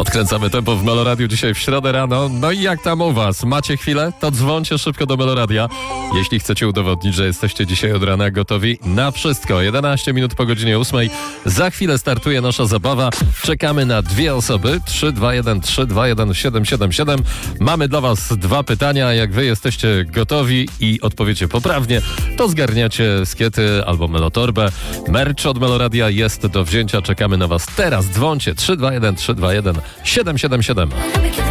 Odkręcamy tempo w Meloradiu dzisiaj w środę rano. No i jak tam u was? Macie chwilę? To dzwońcie szybko do Meloradia. Jeśli chcecie udowodnić, że jesteście dzisiaj od rana gotowi na wszystko. 11 minut po godzinie 8. Za chwilę startuje nasza zabawa. Czekamy na dwie osoby. 321-321-777. Mamy dla was dwa pytania. Jak wy jesteście gotowi i odpowiecie poprawnie, to zgarniacie skiety albo melotorbę. Merch od Meloradia jest do wzięcia. Czekamy na was teraz. Dzwońcie 321-321-777.